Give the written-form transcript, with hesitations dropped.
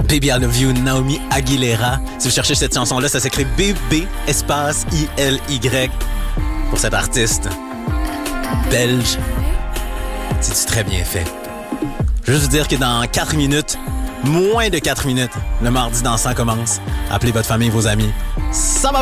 Baby I Love You, Naomi Aguilera. Si vous cherchez cette chanson-là, ça s'écrit BB espace ILY pour cet artiste belge. C'est très bien fait. Je veux juste vous dire que dans 4 minutes, moins de 4 minutes, le mardi dansant commence. Appelez votre famille et vos amis. Ça va